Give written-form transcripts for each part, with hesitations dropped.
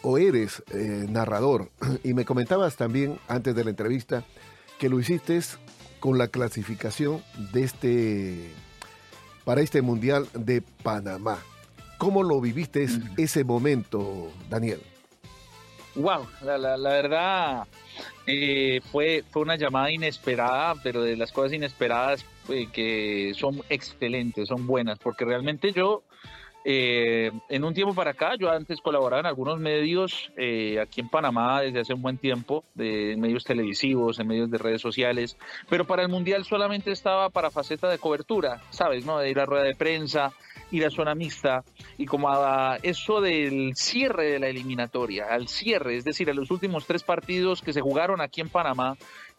o eres narrador, y me comentabas también antes de la entrevista que lo hiciste con la clasificación para este Mundial de Panamá. ¿Cómo lo viviste ese momento, Daniel? Wow, la verdad fue una llamada inesperada, pero de las cosas inesperadas que son excelentes, son buenas, porque realmente yo en un tiempo para acá, yo antes colaboraba en algunos medios aquí en Panamá desde hace un buen tiempo, en medios televisivos, en medios de redes sociales, pero para el Mundial solamente estaba para faceta de cobertura, ¿sabes? ¿No? De ir a rueda de prensa, ir a zona mixta, y como a eso del cierre de la eliminatoria, al cierre, es decir, a los últimos 3 partidos que se jugaron aquí en Panamá,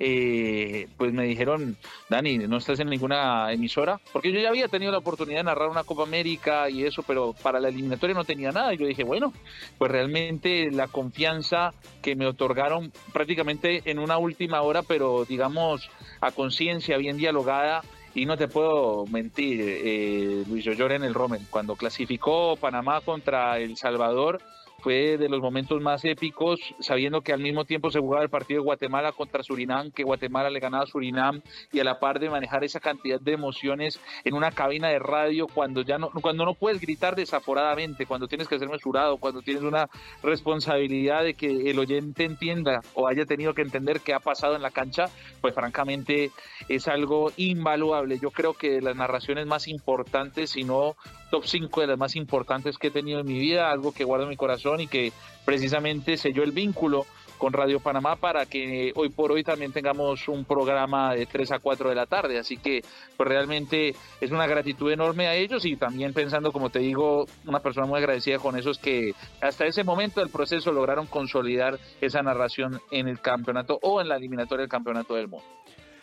pues me dijeron, Dani, ¿no estás en ninguna emisora? Porque yo ya había tenido la oportunidad de narrar una Copa América y eso, pero para la eliminatoria no tenía nada. Y yo dije, bueno, pues realmente la confianza que me otorgaron prácticamente en una última hora, pero digamos a conciencia, bien dialogada. Y no te puedo mentir, Luis, yo lloré en el Rommel. Cuando clasificó Panamá contra El Salvador, fue de los momentos más épicos, sabiendo que al mismo tiempo se jugaba el partido de Guatemala contra Surinam, que Guatemala le ganaba a Surinam, y a la par de manejar esa cantidad de emociones en una cabina de radio, cuando no puedes gritar desaforadamente, cuando tienes que ser mesurado, cuando tienes una responsabilidad de que el oyente entienda o haya tenido que entender qué ha pasado en la cancha, pues francamente es algo invaluable. Yo creo que de las narraciones más importantes, si no top 5 de las más importantes que he tenido en mi vida, algo que guardo en mi corazón y que precisamente selló el vínculo con Radio Panamá para que hoy por hoy también tengamos un programa de 3 a 4 de la tarde. Así que pues realmente es una gratitud enorme a ellos, y también pensando, como te digo, una persona muy agradecida con esos que hasta ese momento del proceso lograron consolidar esa narración en el campeonato o en la eliminatoria del Campeonato del Mundo.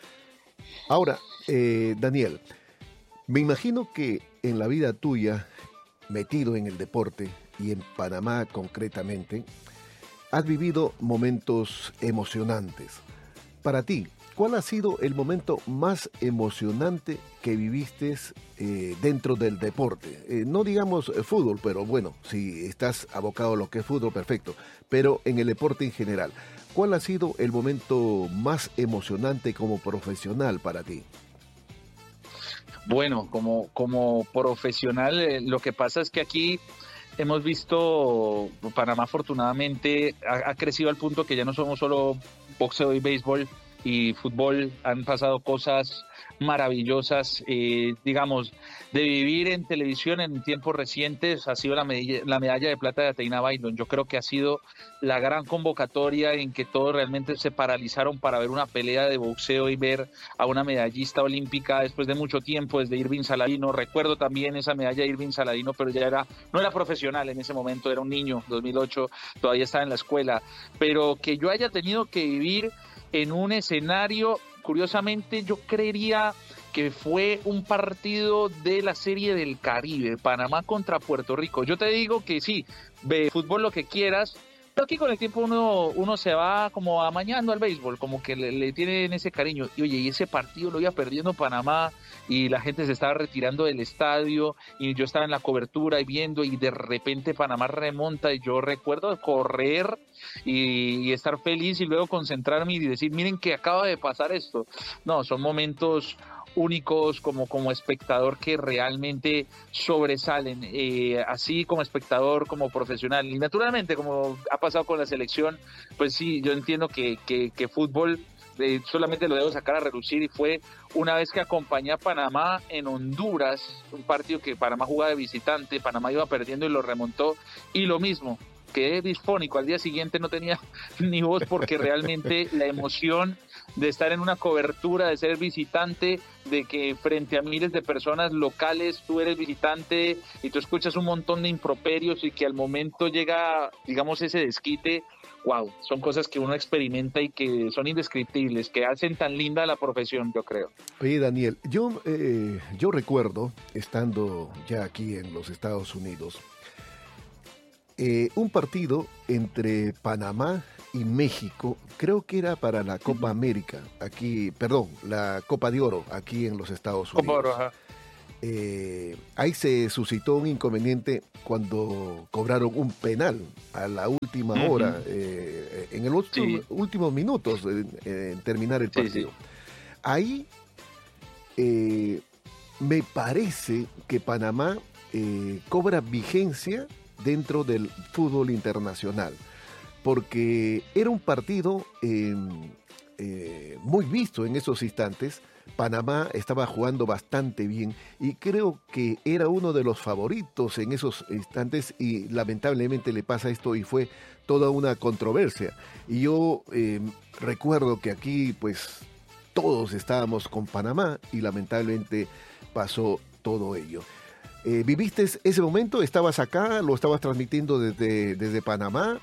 Ahora, Daniel, me imagino que en la vida tuya, metido en el deporte y en Panamá concretamente, has vivido momentos emocionantes. Para ti, ¿cuál ha sido el momento más emocionante que viviste dentro del deporte? No digamos fútbol, pero bueno, si estás abocado a lo que es fútbol, perfecto. Pero en el deporte en general, ¿cuál ha sido el momento más emocionante como profesional para ti? Bueno, como profesional, lo que pasa es que aquí hemos visto, Panamá afortunadamente ha crecido al punto que ya no somos solo boxeo y béisbol y fútbol, han pasado cosas maravillosas, digamos, de vivir en televisión en tiempos recientes ha sido la medalla de plata de Ateina Bailón. Yo creo que ha sido la gran convocatoria en que todos realmente se paralizaron para ver una pelea de boxeo y ver a una medallista olímpica después de mucho tiempo, desde Irving Saladino. Recuerdo también esa medalla de Irving Saladino, pero ya no era profesional en ese momento, era un niño, 2008, todavía estaba en la escuela, pero que yo haya tenido que vivir en un escenario, curiosamente yo creería que fue un partido de la Serie del Caribe, Panamá contra Puerto Rico. Yo te digo que sí, ve fútbol lo que quieras, pero aquí con el tiempo uno se va como amañando al béisbol, como que le tienen ese cariño. Y oye, y ese partido lo iba perdiendo Panamá y la gente se estaba retirando del estadio y yo estaba en la cobertura y viendo, y de repente Panamá remonta y yo recuerdo correr y estar feliz y luego concentrarme y decir, miren que acaba de pasar esto. No, son momentos únicos como espectador que realmente sobresalen, así como espectador, como profesional. Y naturalmente, como ha pasado con la selección, pues sí, yo entiendo que fútbol solamente lo debo sacar a relucir, y fue una vez que acompañé a Panamá en Honduras, un partido que Panamá jugaba de visitante, Panamá iba perdiendo y lo remontó, y lo mismo, quedé disfónico, al día siguiente no tenía ni voz, porque realmente la emoción de estar en una cobertura, de ser visitante, de que frente a miles de personas locales tú eres visitante y tú escuchas un montón de improperios, y que al momento llega, digamos, ese desquite. Wow, son cosas que uno experimenta y que son indescriptibles, que hacen tan linda la profesión, yo creo. Oye, Daniel, yo recuerdo, estando ya aquí en los Estados Unidos, un partido entre Panamá y México, creo que era para la Copa América, la Copa de Oro, aquí en los Estados Unidos. Copa de Oro, ajá. Ahí se suscitó un inconveniente cuando cobraron un penal a la última última hora, en los últimos minutos en terminar el partido. Ahí me parece que Panamá cobra vigencia dentro del fútbol internacional, porque era un partido muy visto en esos instantes. Panamá estaba jugando bastante bien y creo que era uno de los favoritos en esos instantes, y lamentablemente le pasa esto y fue toda una controversia. Y yo recuerdo que aquí pues todos estábamos con Panamá y lamentablemente pasó todo ello. ¿Viviste ese momento? ¿Estabas acá? ¿Lo estabas transmitiendo desde Panamá?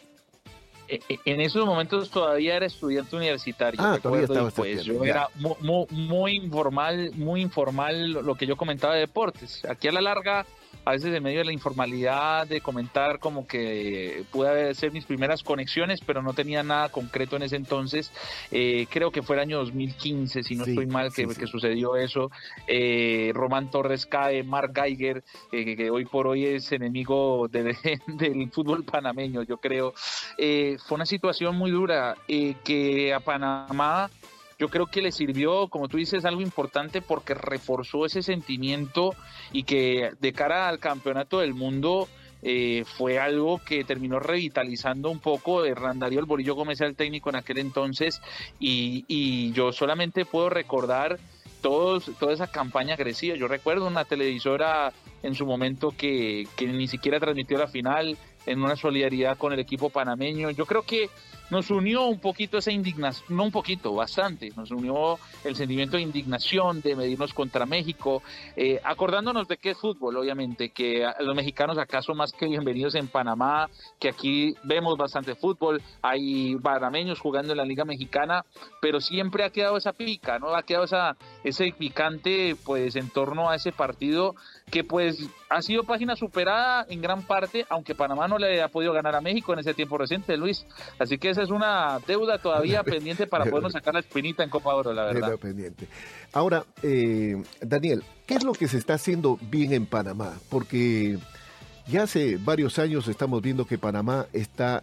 En esos momentos todavía era estudiante universitario. Todavía estaba pues yo era muy informal lo que yo comentaba de deportes. Aquí a la larga, a veces en medio de la informalidad de comentar, como que pude hacer mis primeras conexiones, pero no tenía nada concreto en ese entonces. Creo que fue el año 2015, si no estoy mal, que sucedió eso. Román Torres cae, Mark Geiger, que hoy por hoy es enemigo del fútbol panameño, yo creo. Fue una situación muy dura, que a Panamá yo creo que le sirvió, como tú dices, algo importante, porque reforzó ese sentimiento, y que de cara al campeonato del mundo fue algo que terminó revitalizando un poco. Hernán Darío El Bolillo Gómez era el técnico en aquel entonces, y yo solamente puedo recordar toda esa campaña agresiva. Yo recuerdo una televisora en su momento que ni siquiera transmitió la final, en una solidaridad con el equipo panameño. Yo creo que nos unió un poquito esa indignación, no un poquito, bastante, nos unió el sentimiento de indignación, de medirnos contra México, acordándonos de que es fútbol, obviamente, que los mexicanos acá son más que bienvenidos en Panamá, que aquí vemos bastante fútbol, hay panameños jugando en la Liga Mexicana, pero siempre ha quedado esa pica, ¿no? Ha quedado ese picante, pues, en torno a ese partido, que pues ha sido página superada en gran parte, aunque Panamá no le ha podido ganar a México en ese tiempo reciente, Luis. Así que esa es una deuda todavía pendiente para podernos sacar la espinita en Copa Oro, la verdad. Pendiente. Ahora, Daniel, ¿qué es lo que se está haciendo bien en Panamá? Porque ya hace varios años estamos viendo que Panamá está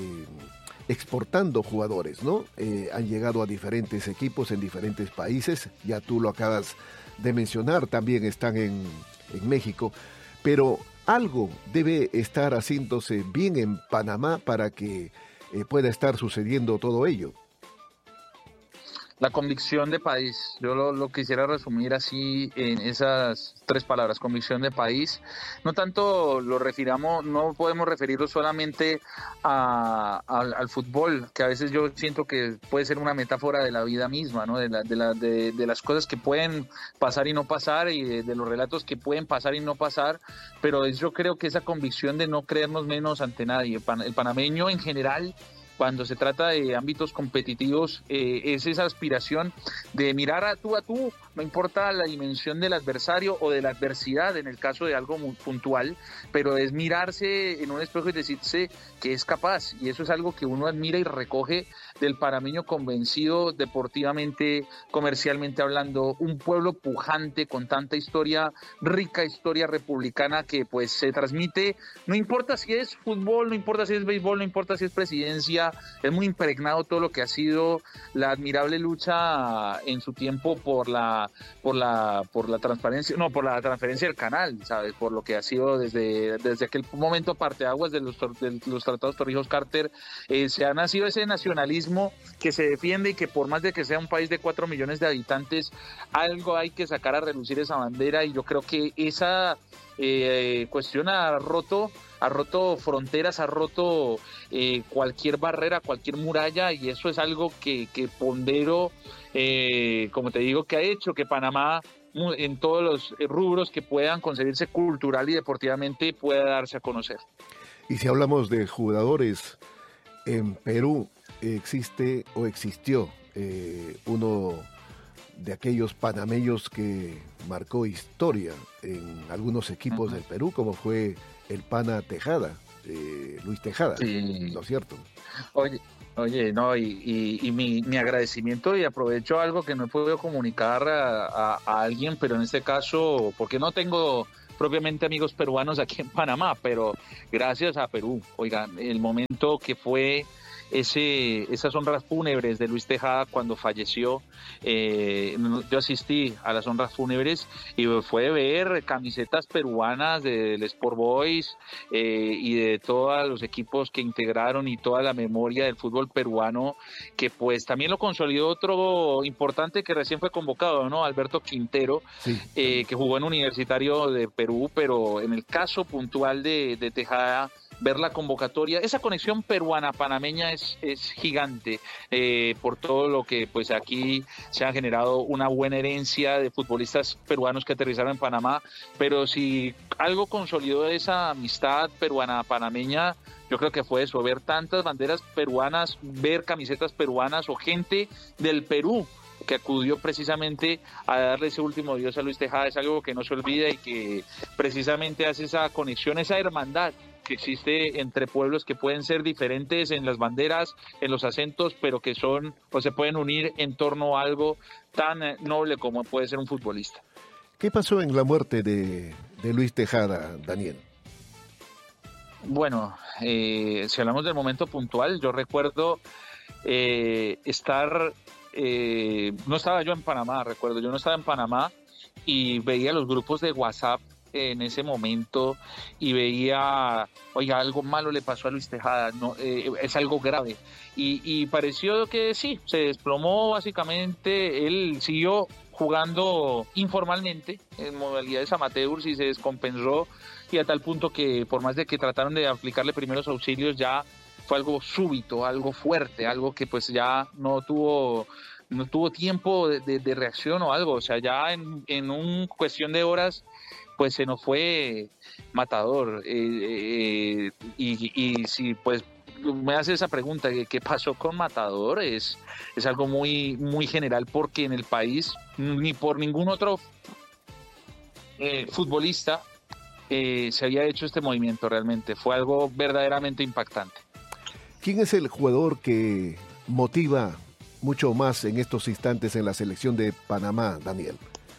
exportando jugadores, ¿no? Han llegado a diferentes equipos en diferentes países, ya tú lo acabas de mencionar, también están en México, pero algo debe estar haciéndose bien en Panamá para que pueda estar sucediendo todo ello. La convicción de país, yo lo quisiera resumir así en esas 3 palabras: convicción de país. No tanto no podemos referirlo solamente al fútbol, que a veces yo siento que puede ser una metáfora de la vida misma, ¿no? De las cosas que pueden pasar y no pasar, y de los relatos que pueden pasar y no pasar, pero yo creo que esa convicción de no creernos menos ante nadie. El panameño en general, cuando se trata de ámbitos competitivos, es esa aspiración de mirar a tú, no importa la dimensión del adversario o de la adversidad en el caso de algo muy puntual, pero es mirarse en un espejo y decirse que es capaz, y eso es algo que uno admira y recoge del panameño convencido, deportivamente, comercialmente hablando, un pueblo pujante con tanta historia, rica historia republicana, que pues se transmite, no importa si es fútbol, no importa si es béisbol, no importa si es presidencia, es muy impregnado todo lo que ha sido la admirable lucha en su tiempo por la transparencia, por la transferencia del canal, ¿sabes? Por lo que ha sido desde aquel momento parteaguas de los tratados Torrijos-Carter, se ha nacido ese nacionalismo que se defiende, y que por más de que sea un país de 4 millones de habitantes, algo hay que sacar a relucir esa bandera, y yo creo que esa cuestión ha roto fronteras, ha roto cualquier barrera, cualquier muralla, y eso es algo que pondero, como te digo, que ha hecho que Panamá, en todos los rubros que puedan concebirse cultural y deportivamente, pueda darse a conocer. Y si hablamos de jugadores, en Perú existe o existió uno de aquellos panameños que marcó historia en algunos equipos del Perú, como fue el pana Tejada, Luis Tejada, sí. ¿No es cierto? Oye, no, y mi agradecimiento, y aprovecho algo que no he podido comunicar a alguien, pero en este caso, porque no tengo propiamente amigos peruanos aquí en Panamá, pero gracias a Perú. Oigan, el momento que fue esas honras fúnebres de Luis Tejada cuando falleció, yo asistí a las honras fúnebres y fue ver camisetas peruanas del Sport Boys y de todos los equipos que integraron y toda la memoria del fútbol peruano, que pues también lo consolidó otro importante que recién fue convocado, ¿no? Alberto Quintero, Sí. que jugó en Universitario de Perú, pero en el caso puntual de Tejada, ver la convocatoria, esa conexión peruana-panameña es gigante, por todo lo que pues aquí se ha generado una buena herencia de futbolistas peruanos que aterrizaron en Panamá, pero si algo consolidó esa amistad peruana-panameña, yo creo que fue eso, ver tantas banderas peruanas, ver camisetas peruanas o gente del Perú que acudió precisamente a darle ese último adiós a Luis Tejada, es algo que no se olvida y que precisamente hace esa conexión, esa hermandad que existe entre pueblos que pueden ser diferentes en las banderas, en los acentos, pero que son o se pueden unir en torno a algo tan noble como puede ser un futbolista. ¿Qué pasó en la muerte de Luis Tejada, Daniel? Bueno, si hablamos del momento puntual, yo recuerdo estar, no estaba yo en Panamá, recuerdo, yo no estaba en Panamá y veía los grupos de WhatsApp en ese momento y veía, oiga, algo malo le pasó a Luis Tejada, no, es algo grave. Y pareció que sí, se desplomó básicamente, él siguió jugando informalmente en modalidades amateurs y se descompensó, y a tal punto que por más de que trataron de aplicarle primeros auxilios, ya fue algo súbito, algo fuerte, algo que pues ya no tuvo tiempo de reacción o algo, o sea, ya en un cuestión de horas pues se nos fue Matador. Y si pues me hace esa pregunta, ¿qué pasó con Matador? Es algo muy, muy general, porque en el país ni por ningún otro futbolista se había hecho este movimiento realmente. Fue algo verdaderamente impactante. ¿Quién es el jugador que motiva mucho más en estos instantes en la selección de Panamá, Daniel?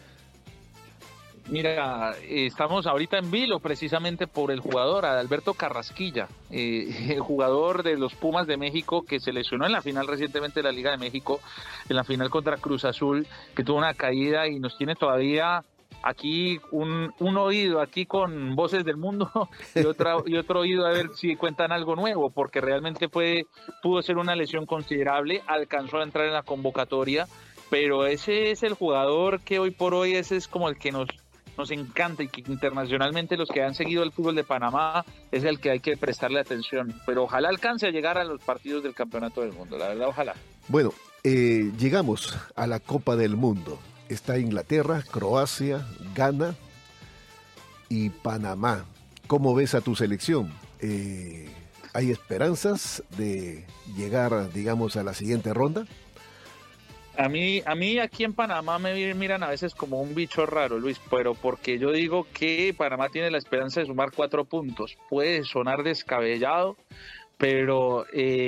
Mira, estamos ahorita en vilo precisamente por el jugador Adalberto Carrasquilla, el jugador de los Pumas de México, que se lesionó en la final recientemente de la Liga de México, en la final contra Cruz Azul, que tuvo una caída y nos tiene todavía aquí un oído aquí con voces del mundo y otro oído a ver si cuentan algo nuevo, porque realmente pudo ser una lesión considerable, alcanzó a entrar en la convocatoria, pero ese es el jugador que hoy por hoy ese es como el que nos encanta, y que internacionalmente los que han seguido el fútbol de Panamá es el que hay que prestarle atención, pero ojalá alcance a llegar a los partidos del Campeonato del Mundo, la verdad, ojalá. Bueno, llegamos a la Copa del Mundo. Está Inglaterra, Croacia, Ghana y Panamá. ¿Cómo ves a tu selección? ¿Hay esperanzas de llegar, digamos, a la siguiente ronda? A mí aquí en Panamá me miran a veces como un bicho raro, Luis, pero porque yo digo que Panamá tiene la esperanza de sumar 4 puntos. Puede sonar descabellado, pero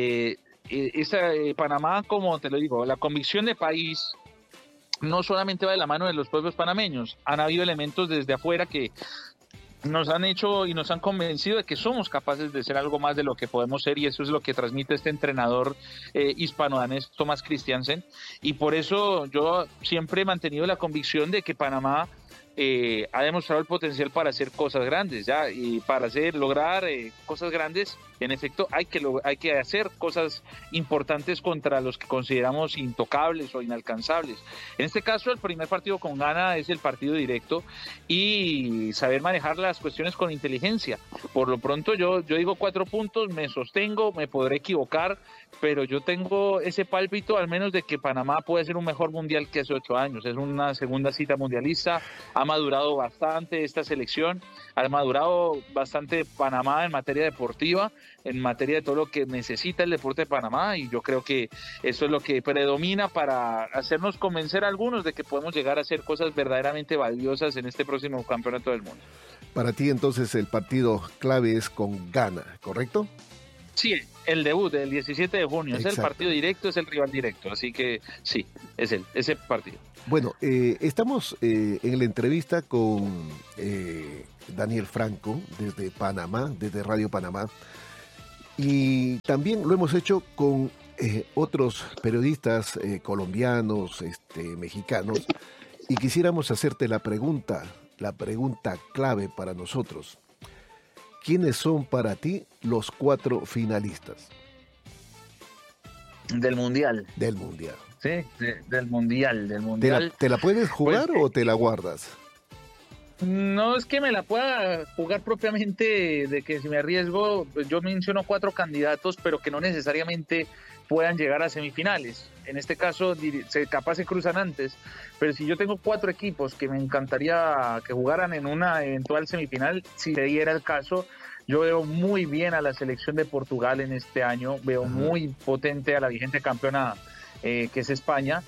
Panamá, como te lo digo, la convicción de país no solamente va de la mano de los pueblos panameños. Han habido elementos desde afuera que nos han hecho y nos han convencido de que somos capaces de ser algo más de lo que podemos ser, y eso es lo que transmite este entrenador hispano-danés, Thomas Christiansen, y por eso yo siempre he mantenido la convicción de que Panamá ha demostrado el potencial para hacer cosas grandes, ya, y para lograr cosas grandes, en efecto, hay que hacer cosas importantes contra los que consideramos intocables o inalcanzables. En este caso, el primer partido con Ghana es el partido directo, y saber manejar las cuestiones con inteligencia. Por lo pronto, yo digo 4 puntos, me sostengo, me podré equivocar, pero yo tengo ese pálpito al menos de que Panamá puede ser un mejor mundial que hace 8 años. Es una segunda cita mundialista, ha madurado bastante esta selección, ha madurado bastante Panamá en materia deportiva, en materia de todo lo que necesita el deporte de Panamá, y yo creo que eso es lo que predomina para hacernos convencer a algunos de que podemos llegar a hacer cosas verdaderamente valiosas en este próximo Campeonato del Mundo. Para ti entonces el partido clave es con Ghana, ¿correcto? Sí, el debut del 17 de junio. Exacto. Es el partido directo, es el rival directo. Así que sí, es ese partido. Bueno, estamos en la entrevista con Daniel Franco desde Panamá, desde Radio Panamá. Y también lo hemos hecho con otros periodistas colombianos, mexicanos. Y quisiéramos hacerte la pregunta clave para nosotros. ¿Quiénes son para ti los 4 finalistas? Del Mundial. Del Mundial. Sí, del Mundial. ¿Te la puedes jugar Pues, o te la guardas? no es que me la pueda jugar propiamente, de que si me arriesgo, yo menciono 4 candidatos, pero que no necesariamente puedan llegar a semifinales. En este caso, capaz se cruzan antes, pero si yo tengo 4 equipos que me encantaría que jugaran en una eventual semifinal, si se diera el caso, yo veo muy bien a la selección de Portugal en este año, veo muy potente a la vigente campeona que es España.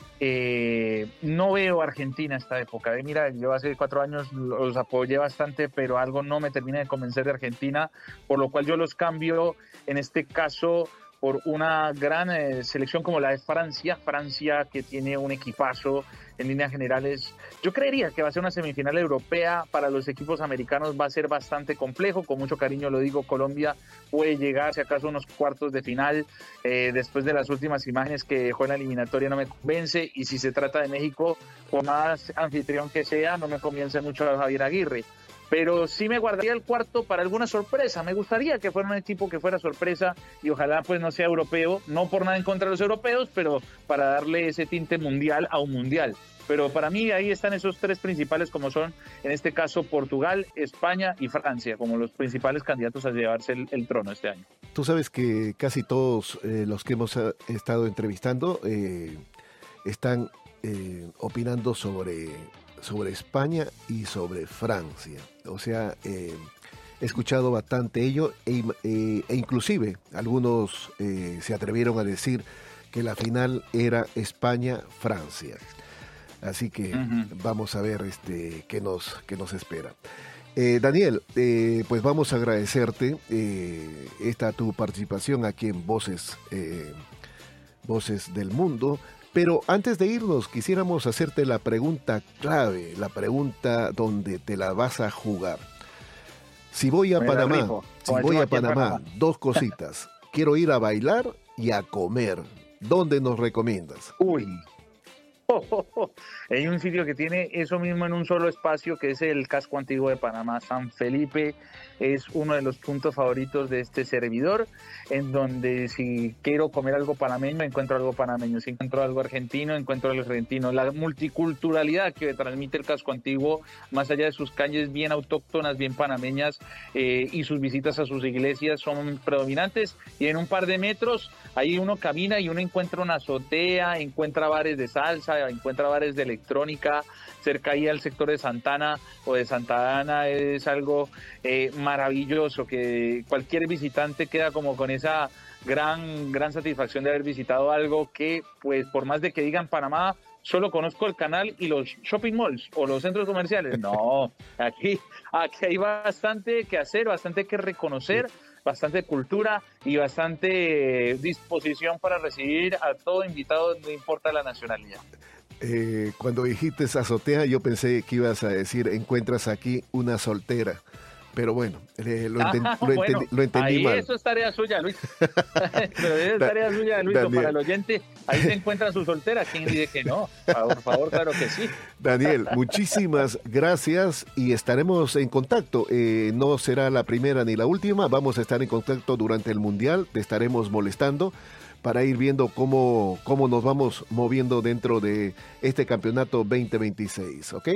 No veo a Argentina esta época. Mira, yo hace 4 años los apoyé bastante, pero algo no me termina de convencer de Argentina, por lo cual yo los cambio en este caso por una gran selección como la de Francia que tiene un equipazo en líneas generales. Yo creería que va a ser una semifinal europea. Para los equipos americanos va a ser bastante complejo, con mucho cariño lo digo. Colombia puede llegar si acaso a unos cuartos de final, después de las últimas imágenes que dejó en la eliminatoria no me convence, y si se trata de México, por más anfitrión que sea, no me convence mucho a Javier Aguirre. Pero sí me guardaría el cuarto para alguna sorpresa. Me gustaría que fuera un equipo que fuera sorpresa y ojalá pues no sea europeo, no por nada en contra de los europeos, pero para darle ese tinte mundial a un mundial. Pero para mí ahí están esos 3 principales, como son en este caso Portugal, España y Francia, como los principales candidatos a llevarse el trono este año. Tú sabes que casi todos los que hemos estado entrevistando están opinando sobre España y sobre Francia. O sea, he escuchado bastante ello e inclusive algunos se atrevieron a decir que la final era España-Francia. Así que vamos a ver qué nos espera. Daniel, pues vamos a agradecerte tu participación aquí en Voces del Mundo. Pero antes de irnos, quisiéramos hacerte la pregunta clave, la pregunta donde te la vas a jugar. Si voy a Panamá, 2 cositas. Quiero ir a bailar y a comer. ¿Dónde nos recomiendas? Uy. Hay un sitio que tiene eso mismo en un solo espacio, que es el casco antiguo de Panamá. San Felipe es uno de los puntos favoritos de este servidor, en donde si quiero comer algo panameño, encuentro algo panameño. Si encuentro algo argentino, encuentro algo argentino. La multiculturalidad que transmite el casco antiguo, más allá de sus calles bien autóctonas, bien panameñas, y sus visitas a sus iglesias son predominantes. Y en un par de metros, ahí uno camina y uno encuentra una azotea, encuentra bares de salsa, encuentra bares de electrónica. Cerca ahí al sector de Santana o de Santa Ana es algo maravilloso, que cualquier visitante queda como con esa gran satisfacción de haber visitado algo que, pues, por más de que digan Panamá, solo conozco el canal y los shopping malls o los centros comerciales. No, aquí hay bastante que hacer, bastante que reconocer, bastante cultura y bastante disposición para recibir a todo invitado, no importa la nacionalidad. Cuando dijiste azotea, yo pensé que ibas a decir encuentras aquí una soltera. Pero bueno, lo entendí ahí mal. Eso es tarea suya, Luis. Pero es tarea suya, Luis. Para el oyente, ahí se encuentra su soltera. ¿Quién dice que no? Por favor, claro que sí. Daniel, muchísimas gracias y estaremos en contacto. No será la primera ni la última. Vamos a estar en contacto durante el Mundial. Te estaremos molestando para ir viendo cómo nos vamos moviendo dentro de este campeonato 2026, ¿ok?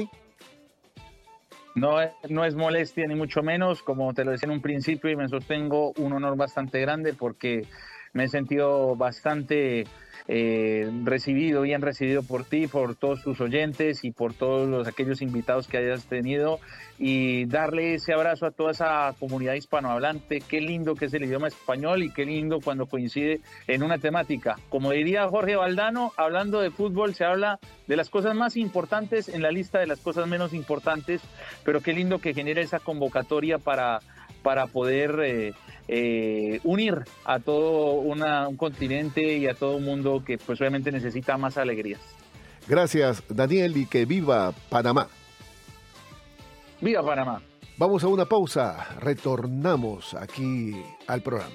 No es molestia ni mucho menos, como te lo decía en un principio y me sostengo, un honor bastante grande porque me he sentido bastante bien recibido por ti, por todos tus oyentes y por todos aquellos invitados que hayas tenido, y darle ese abrazo a toda esa comunidad hispanohablante. Qué lindo que es el idioma español y qué lindo cuando coincide en una temática. Como diría Jorge Valdano, hablando de fútbol se habla de las cosas más importantes en la lista de las cosas menos importantes, pero qué lindo que genere esa convocatoria para para poder unir a todo un continente y a todo un mundo que pues obviamente necesita más alegrías. Gracias, Daniel, y que viva Panamá. ¡Viva Panamá! Vamos a una pausa, retornamos aquí al programa.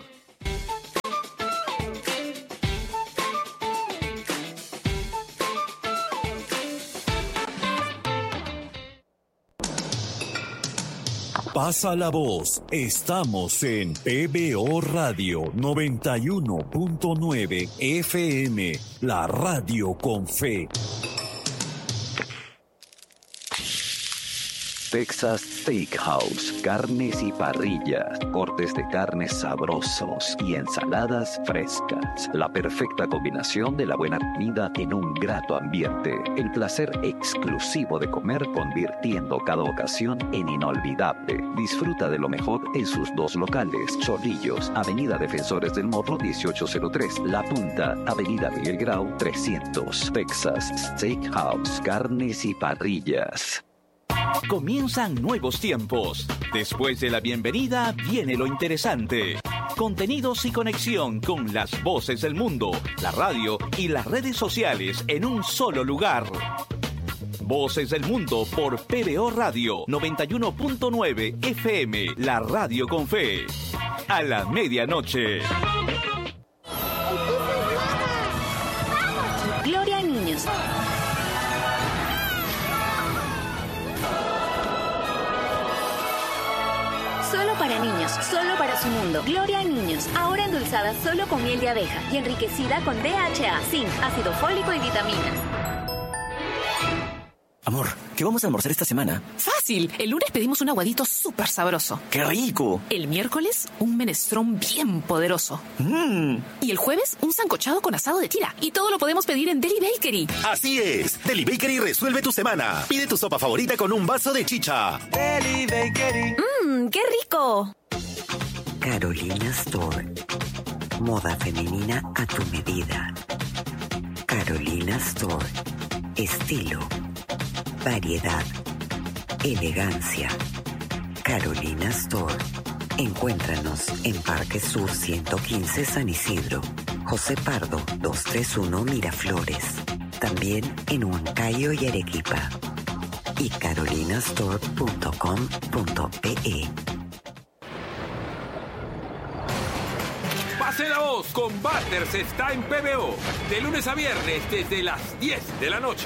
Pasa la voz, estamos en PBO Radio 91.9 FM, la radio con fe. Texas Steakhouse, carnes y parrillas, cortes de carnes sabrosos y ensaladas frescas. La perfecta combinación de la buena comida en un grato ambiente. El placer exclusivo de comer convirtiendo cada ocasión en inolvidable. Disfruta de lo mejor en sus dos locales. Chorrillos, Avenida Defensores del Morro 1803. La Punta, Avenida Miguel Grau 300. Texas Steakhouse, carnes y parrillas. Comienzan nuevos tiempos. Después de la bienvenida viene lo interesante. Contenidos y conexión con las voces del mundo, la radio y las redes sociales en un solo lugar. Voces del Mundo por PBO Radio 91.9 FM, la radio con fe. A la medianoche. Gloria a niños. Solo para niños, solo para su mundo. Gloria a niños, ahora endulzada solo con miel de abeja y enriquecida con DHA, zinc, ácido fólico y vitaminas. Amor, ¿qué vamos a almorzar esta semana? Fácil, el lunes pedimos un aguadito súper sabroso. ¡Qué rico! El miércoles, un menestrón bien poderoso. Y el jueves, un sancochado con asado de tira. Y todo lo podemos pedir en Deli Bakery. Así es, Deli Bakery resuelve tu semana. Pide tu sopa favorita con un vaso de chicha. Deli Bakery. ¡Qué rico! Carolina Store. Moda femenina a tu medida. Carolina Store. Estilo. Variedad. Elegancia. Carolina Store. Encuéntranos en Parque Sur 115 San Isidro. José Pardo 231 Miraflores. También en Huancayo y Arequipa. Y carolinastore.com.pe. Pase la voz con Butters está en PBO. De lunes a viernes desde las 10 de la noche.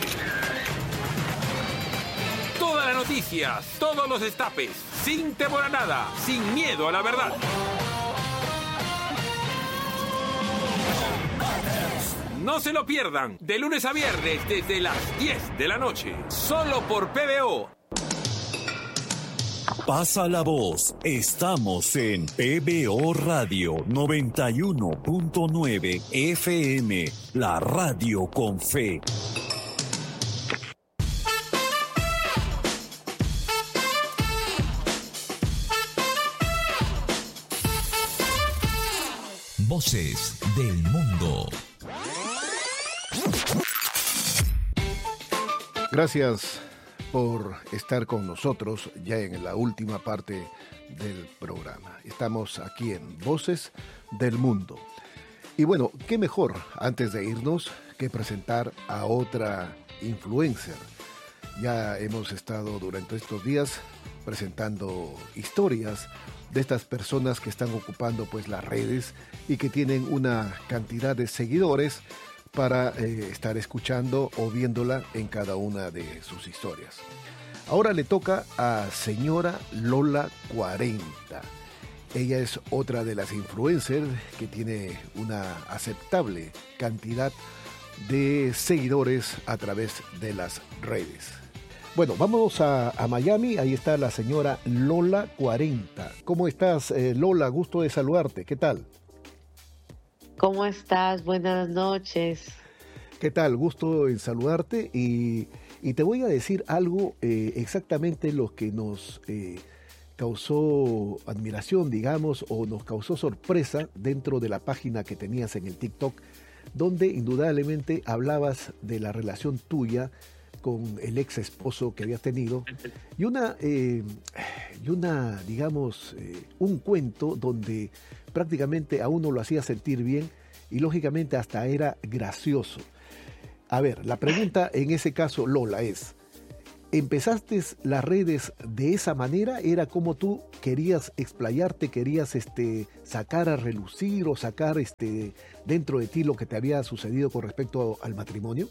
Todas las noticias, todos los destapes, sin temor a nada, sin miedo a la verdad. No se lo pierdan, de lunes a viernes desde las 10 de la noche, solo por PBO. Pasa la voz, estamos en PBO Radio 91.9 FM, la radio con fe. Voces del mundo. Gracias por estar con nosotros ya en la última parte del programa. Estamos aquí en Voces del Mundo. Y bueno, qué mejor antes de irnos que presentar a otra influencer. Ya hemos estado durante estos días presentando historias de estas personas que están ocupando pues las redes y que tienen una cantidad de seguidores para estar escuchando o viéndola en cada una de sus historias. Ahora le toca a señora Lola 40. Ella es otra de las influencers que tiene una aceptable cantidad de seguidores a través de las redes. Bueno, vamos a Miami. Ahí está la señora Lola 40. ¿Cómo estás, Lola? Gusto de saludarte. ¿Qué tal? ¿Cómo estás? Buenas noches. ¿Qué tal? Gusto en saludarte y te voy a decir algo exactamente lo que nos causó admiración, digamos, o nos causó sorpresa dentro de la página que tenías en el TikTok, donde indudablemente hablabas de la relación tuya con el ex esposo que habías tenido y digamos, un cuento donde prácticamente a uno lo hacía sentir bien y lógicamente hasta era gracioso. A ver, la pregunta en ese caso, Lola, es: ¿empezaste las redes de esa manera? ¿Era como tú querías explayarte, querías sacar a relucir o sacar dentro de ti lo que te había sucedido con respecto al matrimonio?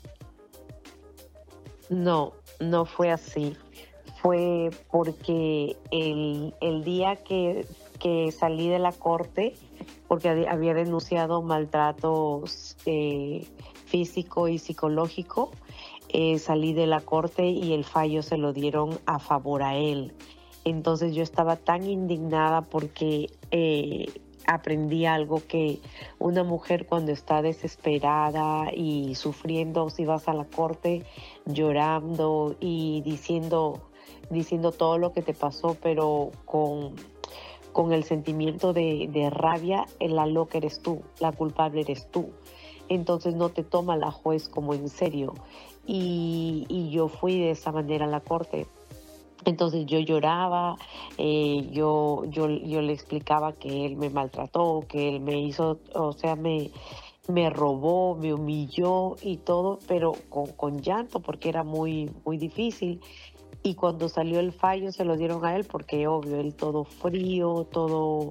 No, no fue así. Fue porque el día que salí de la corte, porque había denunciado maltratos físico y psicológico, salí de la corte y el fallo se lo dieron a favor a él. Entonces yo estaba tan indignada porque aprendí algo, que una mujer cuando está desesperada y sufriendo, si vas a la corte llorando y diciendo todo lo que te pasó, pero con el sentimiento de rabia, la loca eres tú, la culpable eres tú. Entonces no te toma la juez como en serio. Y yo fui de esa manera a la corte. Entonces yo lloraba, yo le explicaba que él me maltrató, que él me hizo, o sea, me robó, me humilló y todo, pero con llanto, porque era muy, muy difícil. Y cuando salió el fallo se lo dieron a él, porque obvio, él todo frío, todo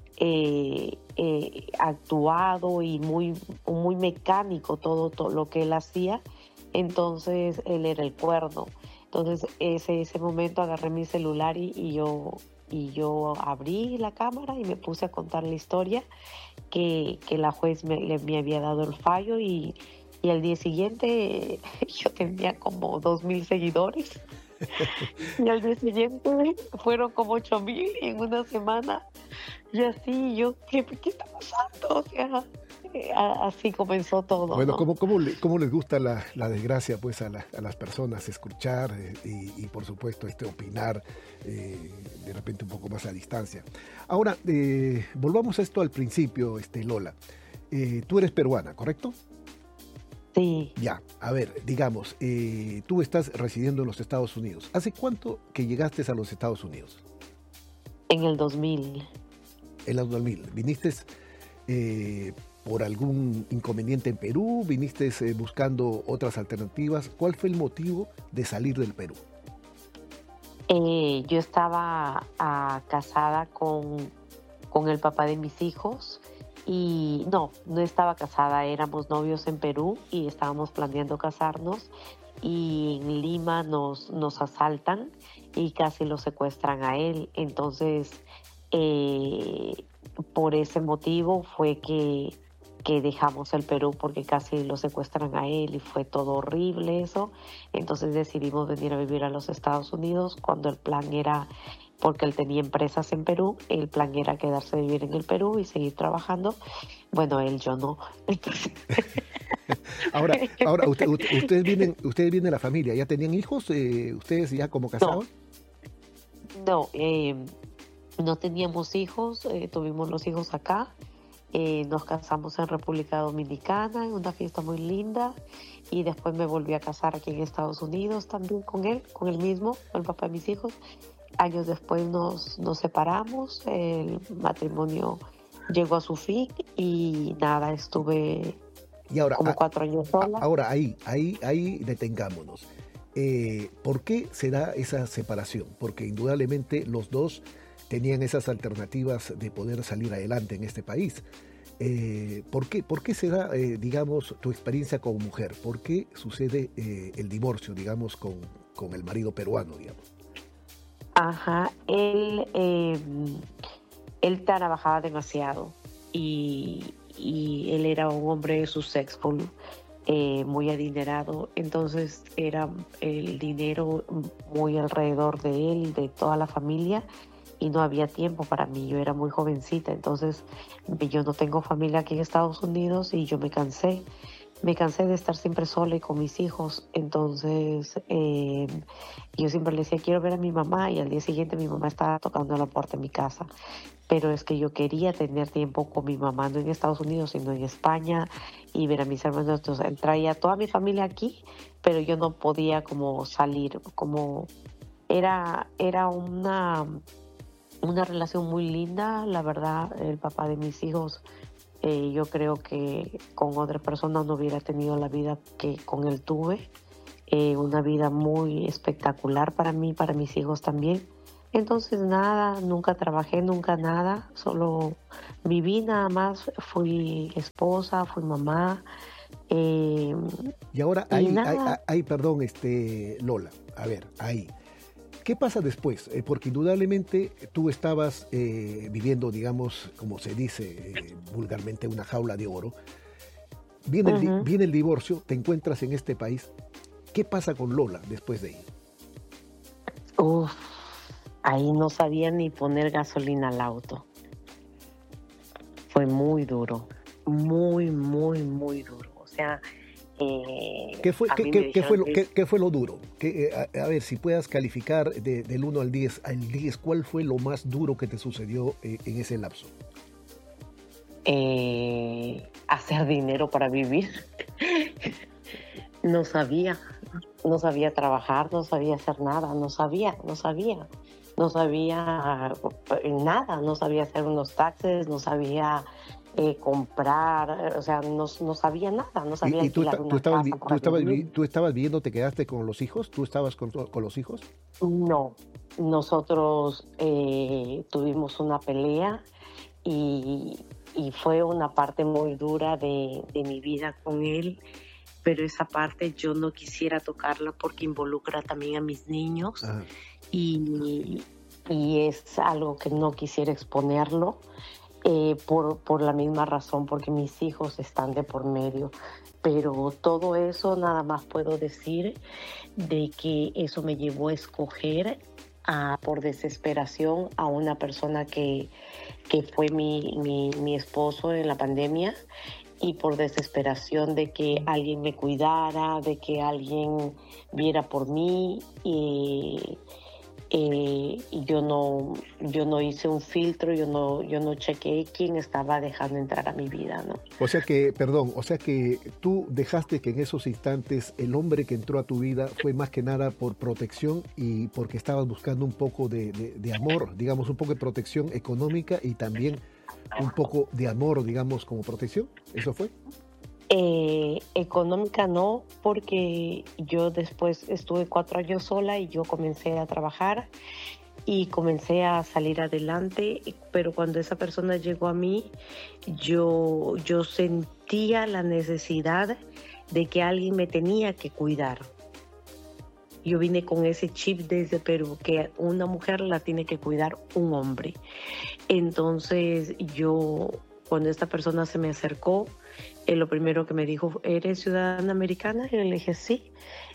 actuado y muy, muy mecánico, todo lo que él hacía. Entonces él era el cuerno. Entonces ese momento agarré mi celular y yo abrí la cámara y me puse a contar la historia que la juez me había dado el fallo, y al día siguiente yo tenía como 2,000 seguidores. Y al día siguiente fueron como 8,000 en una semana. Y así yo, ¿qué está pasando? O sea, así comenzó todo. Bueno, ¿no? ¿cómo les gusta la desgracia pues a las personas escuchar y por supuesto opinar de repente un poco más a distancia? Ahora, volvamos a esto al principio, Lola. Tú eres peruana, ¿correcto? Sí. Ya, a ver, digamos, tú estás residiendo en los Estados Unidos. ¿Hace cuánto que llegaste a los Estados Unidos? En el 2000. En el 2000. ¿Viniste por algún inconveniente en Perú? ¿Viniste buscando otras alternativas? ¿Cuál fue el motivo de salir del Perú? Yo estaba casada con el papá de mis hijos. Y no estaba casada, éramos novios en Perú y estábamos planeando casarnos, y en Lima nos asaltan y casi lo secuestran a él. Entonces por ese motivo fue que dejamos el Perú, porque casi lo secuestran a él y fue todo horrible eso. Entonces decidimos venir a vivir a los Estados Unidos, cuando el plan era, porque él tenía empresas en Perú, el plan era quedarse a vivir en el Perú y seguir trabajando. Bueno, yo no. Entonces... Ahora ustedes vienen de la familia, ¿ya tenían hijos? ¿Ustedes ya como casados? No, no teníamos hijos, tuvimos los hijos acá. Nos casamos en República Dominicana, en una fiesta muy linda, y después me volví a casar aquí en Estados Unidos también con él mismo, con el papá de mis hijos. Años después nos separamos, el matrimonio llegó a su fin y nada, estuve como 4 años sola. Ahora ahí detengámonos. ¿Por qué se da esa separación? Porque indudablemente los dos tenían esas alternativas de poder salir adelante en este país. ¿Por qué se da, digamos, tu experiencia como mujer? ¿Por qué sucede el divorcio, digamos, con el marido peruano, digamos? Ajá, él trabajaba demasiado y él era un hombre successful, muy adinerado. Entonces era el dinero muy alrededor de él, de toda la familia, y no había tiempo para mí. Yo era muy jovencita, entonces yo no tengo familia aquí en Estados Unidos y yo me cansé de estar siempre sola y con mis hijos. Entonces yo siempre le decía, quiero ver a mi mamá, y al día siguiente mi mamá estaba tocando la puerta de mi casa. pero es que yo quería tener tiempo con mi mamá, no en Estados Unidos, sino en España, y ver a mis hermanos. Entonces, él traía a toda mi familia aquí, pero yo no podía como salir, como era una relación muy linda, la verdad. El papá de mis hijos, yo creo que con otra persona no hubiera tenido la vida que con él tuve, una vida muy espectacular para mí, para mis hijos también. Entonces nada, nunca trabajé, nunca nada, solo viví nada más, fui esposa, fui mamá. Y ahora perdón, Lola, a ver, ahí. ¿Qué pasa después? Porque indudablemente tú estabas viviendo, digamos, como se dice vulgarmente, una jaula de oro. Viene el divorcio, te encuentras en este país. ¿Qué pasa con Lola después de ahí? Ahí no sabía ni poner gasolina al auto. Fue muy duro, muy, muy, muy duro. O sea, ¿Qué fue lo duro? A ver, si puedas calificar del 1 al 10, ¿cuál fue lo más duro que te sucedió en ese lapso? Hacer dinero para vivir. No sabía trabajar, no sabía hacer nada, no sabía nada, no sabía hacer unos taxes, no sabía comprar, o sea, no sabía nada, no sabía alquilar una casa para vivir. ¿Tú estabas viviendo, te quedaste con los hijos? ¿Tú estabas con los hijos? No, nosotros tuvimos una pelea y fue una parte muy dura de mi vida con él, pero esa parte yo no quisiera tocarla porque involucra también a mis niños. Ajá. Y es algo que no quisiera exponerlo por la misma razón, porque mis hijos están de por medio. Pero todo eso nada más puedo decir de que eso me llevó a escoger por desesperación a una persona que fue mi esposo en la pandemia, y por desesperación de que alguien me cuidara, de que alguien viera por mí, y yo no hice un filtro, yo no chequeé quién estaba dejando entrar a mi vida, ¿no? O sea que tú dejaste que en esos instantes el hombre que entró a tu vida fue más que nada por protección y porque estabas buscando un poco de amor, digamos, un poco de protección económica y también un poco de amor, digamos, como protección. ¿Eso fue? Económica no, porque yo después estuve 4 años sola y yo comencé a trabajar y comencé a salir adelante, pero cuando esa persona llegó a mí, yo sentía la necesidad de que alguien me tenía que cuidar. Yo vine con ese chip desde Perú, que una mujer la tiene que cuidar un hombre. Entonces cuando esta persona se me acercó, lo primero que me dijo, ¿eres ciudadana americana? Y yo le dije, sí.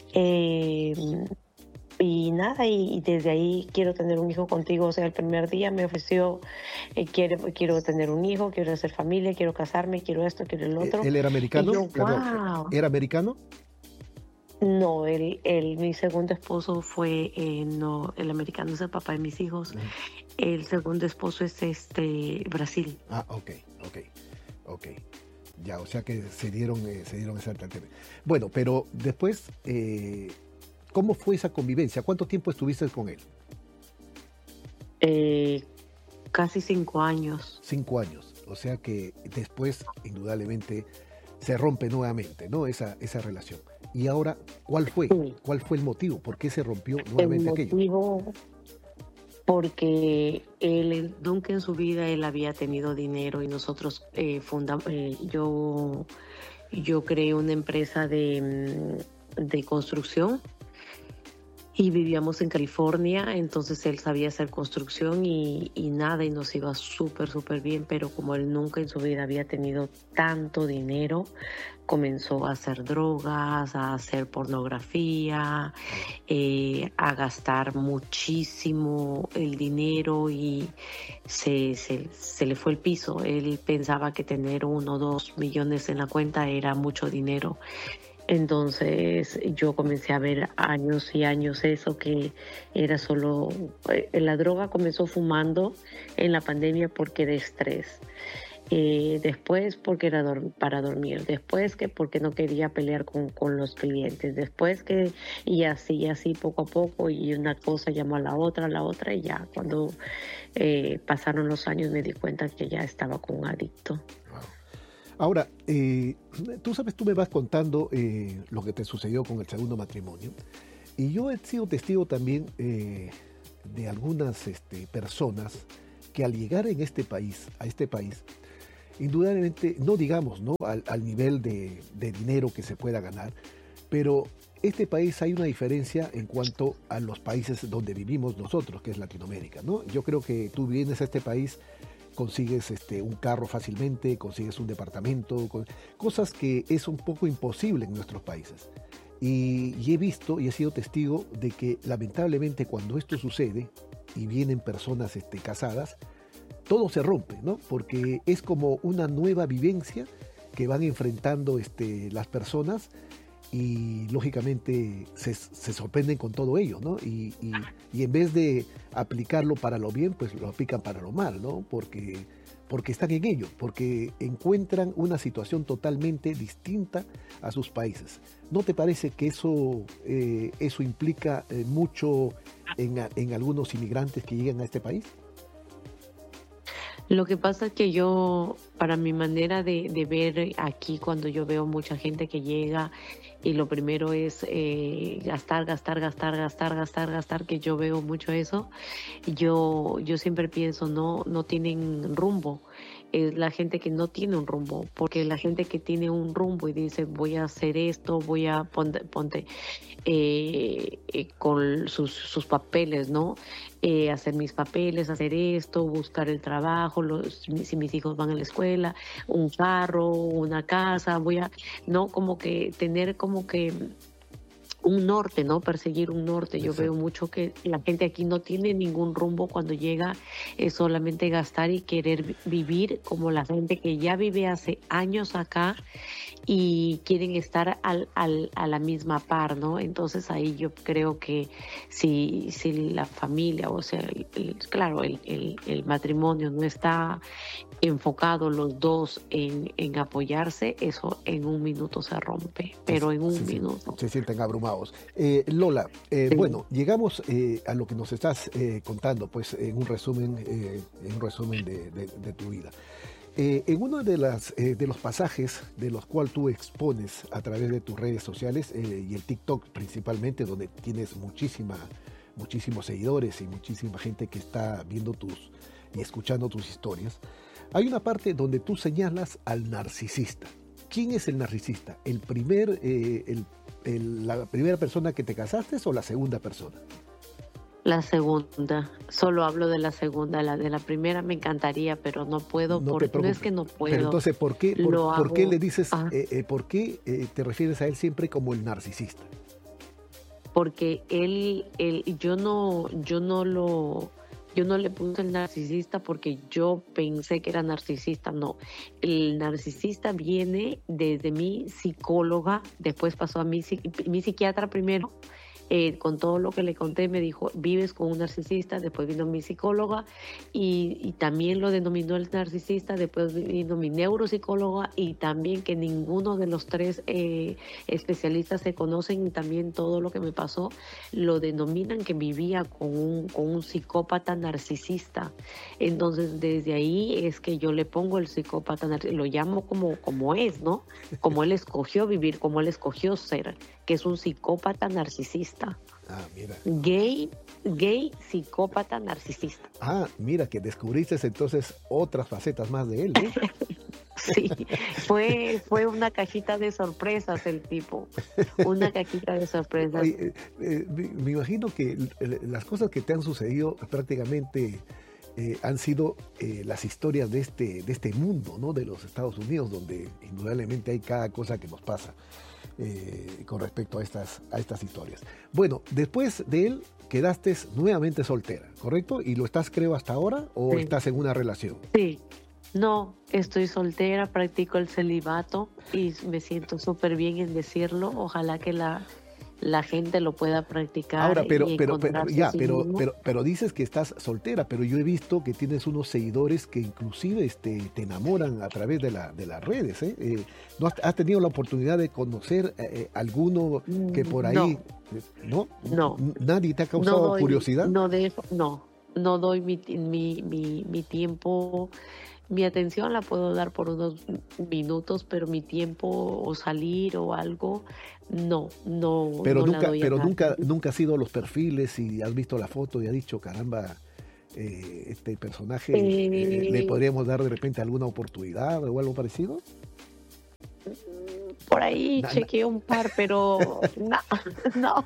Y nada, y desde ahí quiero tener un hijo contigo. O sea, el primer día me ofreció, quiero tener un hijo, quiero hacer familia, quiero casarme, quiero esto, quiero el otro. ¿Él era americano? Y yo, wow. ¿Era americano? No, mi segundo esposo fue, no, el americano es el papá de mis hijos. Uh-huh. El segundo esposo es Brasil. Ah, ok. Ya, o sea que se dieron esa alternativa. Bueno, pero después, ¿cómo fue esa convivencia? ¿Cuánto tiempo estuviste con él? Casi 5 años. 5 años, o sea que después, indudablemente, se rompe nuevamente, ¿no? Esa relación. Y ahora, ¿cuál fue el motivo? ¿Por qué se rompió nuevamente aquello? El motivo, porque él nunca en su vida él había tenido dinero, y nosotros yo creé una empresa de construcción y vivíamos en California. Entonces él sabía hacer construcción y nada, y nos iba súper bien, pero como él nunca en su vida había tenido tanto dinero, comenzó a hacer drogas, a hacer pornografía, a gastar muchísimo el dinero, y se le fue el piso. Él pensaba que tener 1 o 2 millones en la cuenta era mucho dinero, Entonces yo comencé a ver años y años eso, que era solo... La droga comenzó fumando en la pandemia porque de estrés. Después porque era para dormir, después que porque no quería pelear con los clientes, después que... Y así poco a poco, y una cosa llamó a la otra, y ya cuando pasaron los años me di cuenta que ya estaba con un adicto. Ahora, tú me vas contando lo que te sucedió con el segundo matrimonio, y yo he sido testigo también de algunas personas que al llegar a este país, indudablemente, no digamos, ¿no?, al nivel de dinero que se pueda ganar, pero este país hay una diferencia en cuanto a los países donde vivimos nosotros, que es Latinoamérica, ¿no? Yo creo que tú vienes a este país, consigues un carro fácilmente, consigues un departamento, cosas que es un poco imposible en nuestros países. Y he visto y he sido testigo de que lamentablemente cuando esto sucede y vienen personas casadas, todo se rompe, ¿no? Porque es como una nueva vivencia que van enfrentando las personas, y lógicamente se sorprenden con todo ello, ¿no? Y en vez de aplicarlo para lo bien, pues lo aplican para lo mal, ¿no? Porque están en ello, porque encuentran una situación totalmente distinta a sus países. ¿No te parece que eso implica mucho en algunos inmigrantes que llegan a este país? Lo que pasa es que yo, para mi manera de ver aquí, cuando yo veo mucha gente que llega y lo primero es gastar, que yo veo mucho eso, yo siempre pienso, no tienen rumbo. Es la gente que no tiene un rumbo, porque la gente que tiene un rumbo y dice voy a hacer esto, voy a ponte con sus papeles, ¿no? Hacer mis papeles, hacer esto, buscar el trabajo, si mis hijos van a la escuela, un carro, una casa, no, como que tener como que un norte, ¿no? Perseguir un norte. Yo veo mucho que la gente aquí no tiene ningún rumbo cuando llega, es solamente gastar y querer vivir como la gente que ya vive hace años acá y quieren estar a la misma par, ¿no? Entonces ahí yo creo que si la familia, o sea, claro, el matrimonio no está enfocado los dos en apoyarse, eso en un minuto se rompe, pero en un minuto. Se sienten abrumados. Lola, sí. Bueno, llegamos a lo que nos estás contando, pues en un resumen de tu vida. En uno de los pasajes de los cuales tú expones a través de tus redes sociales y el TikTok principalmente, donde tienes muchísimos seguidores y muchísima gente que está viendo y escuchando tus historias, hay una parte donde tú señalas al narcisista. ¿Quién es el narcisista? ¿La primera persona que te casaste o la segunda persona? La segunda, solo hablo de la segunda, la de la primera me encantaría, pero no puedo, no es que no puedo. Pero entonces, ¿por qué le dices, por qué te refieres a él siempre como el narcisista? Porque yo no le puse el narcisista porque yo pensé que era narcisista, no. El narcisista viene desde mi psicóloga, después pasó a mi psiquiatra primero. Con todo lo que le conté me dijo, vives con un narcisista, después vino mi psicóloga y también lo denominó el narcisista, después vino mi neuropsicóloga y también que ninguno de los tres especialistas se conocen, y también todo lo que me pasó lo denominan que vivía con un psicópata narcisista. Entonces desde ahí es que yo le pongo el psicópata narcisista, lo llamo como es, ¿no? Como él escogió vivir, como él escogió ser, que es un psicópata narcisista. Ah, mira. Gay psicópata narcisista. Ah, mira, que descubriste entonces otras facetas más de él, ¿eh? Sí, fue una cajita de sorpresas el tipo, una cajita de sorpresas. Oye, me imagino que las cosas que te han sucedido prácticamente han sido las historias de este mundo, ¿no? De los Estados Unidos, donde indudablemente hay cada cosa que nos pasa con respecto a estas historias. Bueno, después de él quedaste nuevamente soltera, ¿correcto? ¿Y lo estás, creo, hasta ahora o sí. Estás en una relación? Sí. No, estoy soltera, practico el celibato y me siento súper bien en decirlo. Ojalá que la gente lo pueda practicar. Ahora, pero dices que estás soltera, pero yo he visto que tienes unos seguidores que inclusive te enamoran a través de las redes, ¿eh? ¿No has tenido la oportunidad de conocer alguno que por ahí... ¿No? No. ¿Nadie te ha causado curiosidad? No doy mi tiempo. Mi atención la puedo dar por unos minutos, pero mi tiempo o salir o algo, no pero la doy a nadie. Nunca has ido a los perfiles y has visto la foto y has dicho, caramba, este personaje, ¿le podríamos dar de repente alguna oportunidad o algo parecido? Por ahí chequeé un par, pero no.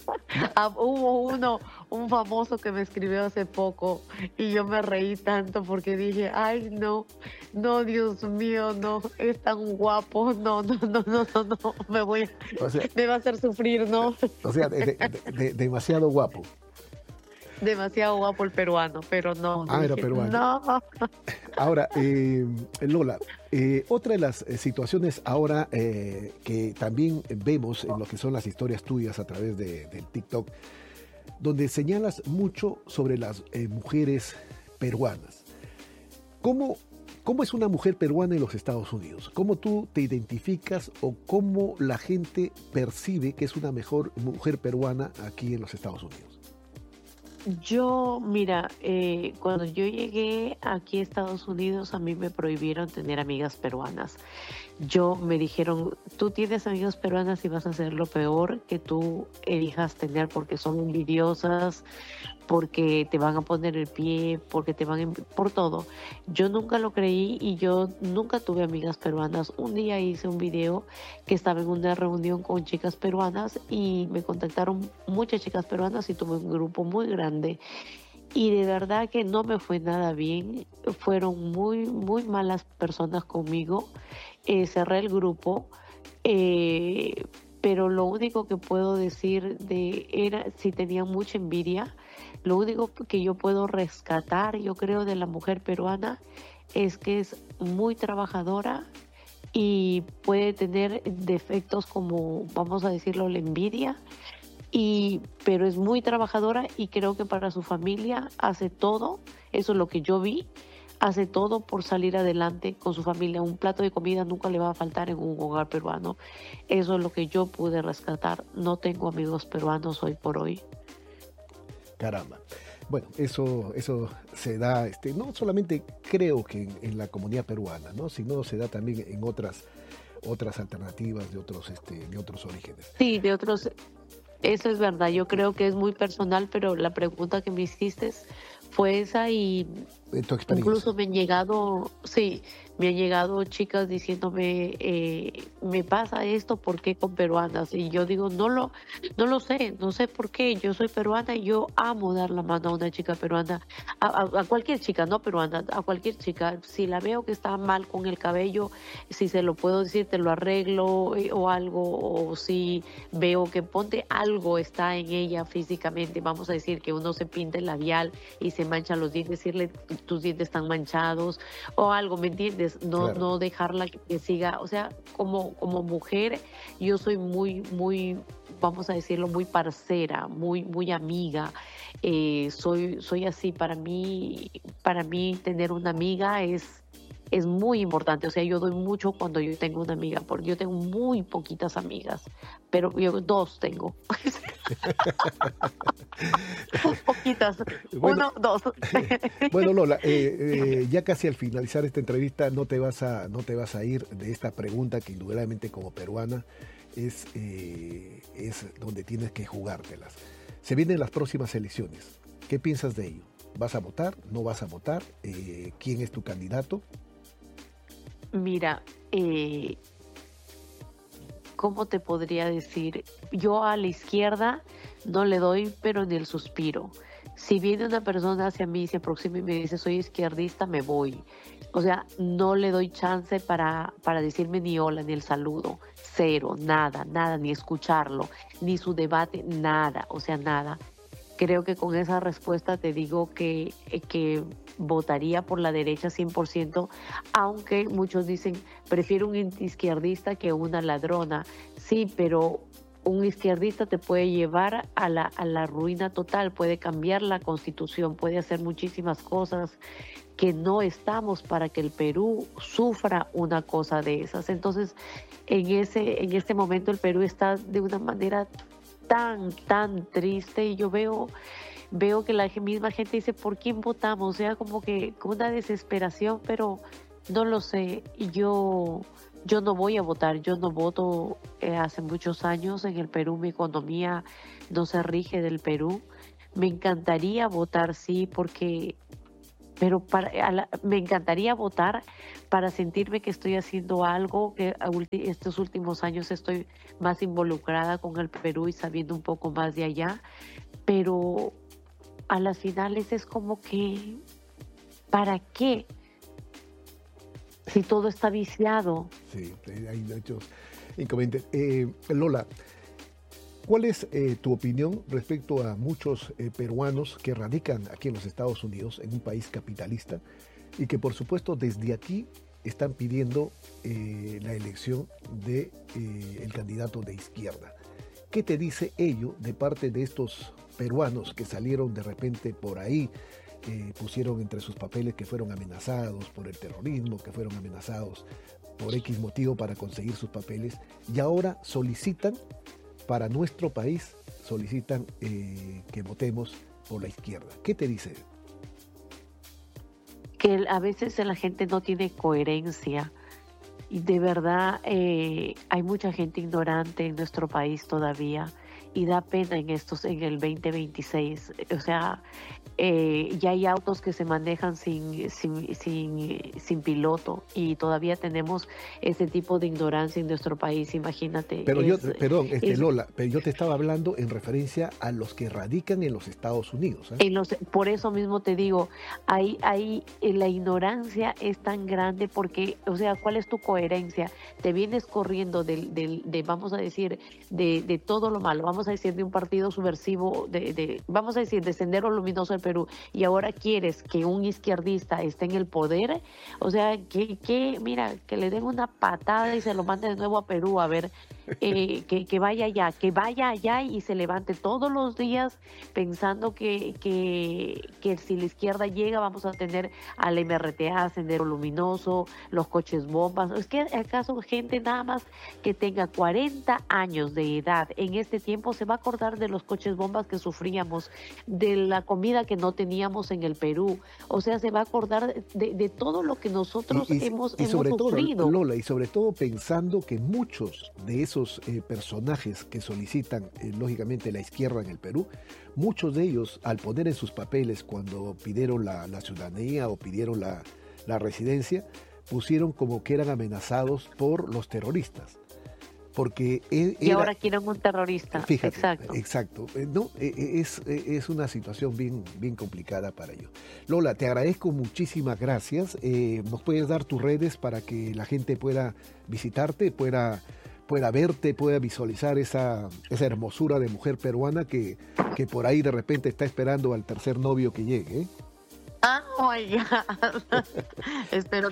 Hubo un famoso que me escribió hace poco y yo me reí tanto porque dije, ay, no, Dios mío, no, es tan guapo, no, me va a hacer sufrir, ¿no? O sea, demasiado guapo. Demasiado guapo el peruano, pero no. Era peruano. No. Ahora, Lola, otra de las situaciones ahora que también vemos en lo que son las historias tuyas a través del TikTok, donde señalas mucho sobre las mujeres peruanas. ¿Cómo es una mujer peruana en los Estados Unidos? ¿Cómo tú te identificas o cómo la gente percibe que es una mejor mujer peruana aquí en los Estados Unidos? Yo, mira, cuando yo llegué aquí a Estados Unidos, a mí me prohibieron tener amigas peruanas. Me dijeron, tú tienes amigas peruanas y vas a hacer lo peor que tú elijas tener porque son envidiosas, porque te van a poner el pie, porque por todo. Yo nunca lo creí y yo nunca tuve amigas peruanas. Un día hice un video que estaba en una reunión con chicas peruanas y me contactaron muchas chicas peruanas y tuve un grupo muy grande. Y de verdad que no me fue nada bien. Fueron muy, muy malas personas conmigo. Cerré el grupo. Pero lo único que puedo decir era si tenían mucha envidia. Lo único que yo puedo rescatar, yo creo, de la mujer peruana es que es muy trabajadora y puede tener defectos como, vamos a decirlo, la envidia, pero es muy trabajadora y creo que para su familia hace todo, eso es lo que yo vi, hace todo por salir adelante con su familia. Un plato de comida nunca le va a faltar en un hogar peruano. Eso es lo que yo pude rescatar. No tengo amigos peruanos hoy por hoy. Caramba. Bueno, eso se da, no solamente creo que en la comunidad peruana, ¿no? Sino se da también en otras alternativas de otros orígenes. Sí, de otros. Eso es verdad. Yo creo que es muy personal, pero la pregunta que me hiciste fue esa y incluso me han llegado chicas diciéndome me pasa esto, ¿por qué con peruanas? Y yo digo, no lo sé, no sé por qué. Yo soy peruana y yo amo dar la mano a una chica peruana, a cualquier chica, no peruana, a cualquier chica. Si la veo que está mal con el cabello, si se lo puedo decir, te lo arreglo o algo, o si veo que algo está en ella físicamente, vamos a decir que uno se pinta el labial y se manchan los dientes, decirle tus dientes están manchados o algo, ¿me entiendes? No dejarla que siga, o sea, como mujer yo soy muy, muy, vamos a decirlo, muy parcera, muy, muy amiga. Soy así. Para mí tener una amiga es muy importante. O sea, yo doy mucho cuando yo tengo una amiga, porque yo tengo muy poquitas amigas, pero yo 2 tengo. Poquitas. Bueno, 1, 2. Bueno, Lola, ya casi al finalizar esta entrevista no te vas a ir de esta pregunta que indudablemente como peruana es donde tienes que jugártelas. Se vienen las próximas elecciones. ¿Qué piensas de ello? ¿Vas a votar? ¿No vas a votar? ¿Quién es tu candidato? Mira, ¿cómo te podría decir? Yo a la izquierda no le doy, pero ni el suspiro. Si viene una persona hacia mí, se aproxima y me dice soy izquierdista, me voy. O sea, no le doy chance para decirme ni hola, ni el saludo. Cero, nada, ni escucharlo, ni su debate, nada, o sea, nada. Creo que con esa respuesta te digo que votaría por la derecha 100%, aunque muchos dicen, prefiero un izquierdista que una ladrona. Sí, pero un izquierdista te puede llevar a la ruina total, puede cambiar la Constitución, puede hacer muchísimas cosas que no estamos para que el Perú sufra una cosa de esas. Entonces, en este momento el Perú está de una manera tan triste, y yo veo que la misma gente dice, ¿por quién votamos? O sea, como que con una desesperación, pero no lo sé. Y yo no voy a votar, yo no voto hace muchos años. En el Perú mi economía no se rige del Perú. Me encantaría votar, sí, pero me encantaría votar para sentirme que estoy haciendo algo, que estos últimos años estoy más involucrada con el Perú y sabiendo un poco más de allá, pero a las finales es como que, ¿para qué? Si todo está viciado. Sí, hay muchos inconvenientes. Lola, ¿cuál es tu opinión respecto a muchos peruanos que radican aquí en los Estados Unidos, en un país capitalista, y que por supuesto desde aquí están pidiendo la elección de el candidato de izquierda? ¿Qué te dice ello de parte de estos peruanos que salieron de repente por ahí, pusieron entre sus papeles que fueron amenazados por el terrorismo, que fueron amenazados por X motivo para conseguir sus papeles, y ahora solicitan para nuestro país, solicitan que votemos por la izquierda? ¿Qué te dice? Que a veces la gente no tiene coherencia, y de verdad hay mucha gente ignorante en nuestro país todavía, y da pena en el 2026. O sea, ya hay autos que se manejan sin piloto, y todavía tenemos ese tipo de ignorancia en nuestro país, imagínate. Pero Lola, pero yo te estaba hablando en referencia a los que radican en los Estados Unidos. Por eso mismo te digo, la ignorancia es tan grande porque, o sea, ¿cuál es tu coherencia? Te vienes corriendo de vamos a decir, de todo lo malo, vamos a decir, de un partido subversivo, vamos a decir, de Sendero Luminoso del Perú, y ahora quieres que un izquierdista esté en el poder. O sea, mira, que le den una patada y se lo mande de nuevo a Perú, a ver, que vaya allá y se levante todos los días pensando que si la izquierda llega vamos a tener al MRTA, Sendero Luminoso, los coches bombas. Es que acaso gente nada más que tenga 40 años de edad en este tiempo se va a acordar de los coches bombas que sufríamos, de la comida que no teníamos en el Perú. O sea, se va a acordar de todo lo que nosotros hemos sufrido. Lola, y sobre todo pensando que muchos de esos personajes que solicitan lógicamente la izquierda en el Perú, muchos de ellos al poner en sus papeles cuando pidieron la ciudadanía o pidieron la residencia, pusieron como que eran amenazados por los terroristas. Porque y ahora quieren un terrorista. Fíjate, exacto. No, es una situación bien complicada para ellos. Lola, te agradezco, muchísimas gracias. ¿Nos puedes dar tus redes para que la gente pueda visitarte, pueda verte, pueda visualizar esa hermosura de mujer peruana que por ahí de repente está esperando al tercer novio que llegue? Oh my God. Espero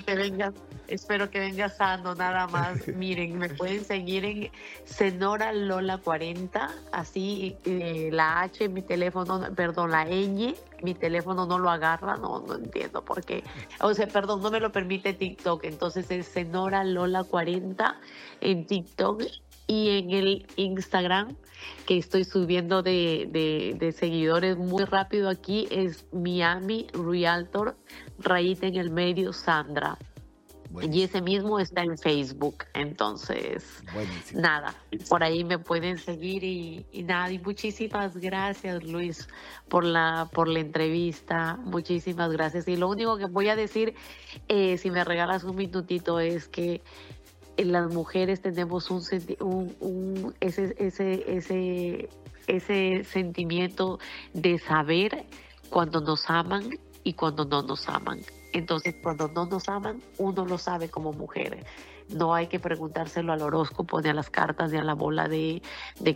que venga sano, nada más. Miren, me pueden seguir en Senora Lola 40, así la H, mi teléfono, perdón, la ñ, mi teléfono no lo agarra, no entiendo por qué. O sea, perdón, no me lo permite TikTok, entonces es Senora Lola 40 en TikTok. Y en el Instagram, que estoy subiendo de seguidores muy rápido aquí, es Miami Realtor, rayita en el medio, Sandra. Buenísimo. Y ese mismo está en Facebook. Entonces, buenísimo. Nada, por ahí me pueden seguir y nada. Y muchísimas gracias, Luis, por la entrevista. Muchísimas gracias. Y lo único que voy a decir, si me regalas un minutito, es que las mujeres tenemos ese sentimiento de saber cuando nos aman y cuando no nos aman. Entonces, cuando no nos aman, uno lo sabe como mujer. No hay que preguntárselo al horóscopo, ni a las cartas, ni a la bola de